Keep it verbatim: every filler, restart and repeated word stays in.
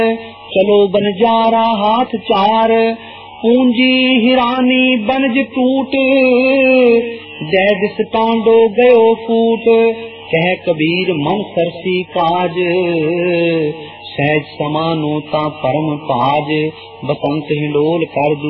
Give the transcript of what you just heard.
चलो बनजारा हाथ चार, पूंजी हिरानी बनज टूट, जय दिस पांडो गयो फूट। कह कबीर मन सरसी काज, सहज समानो ता परम पाज, बसंत हिंडोल कर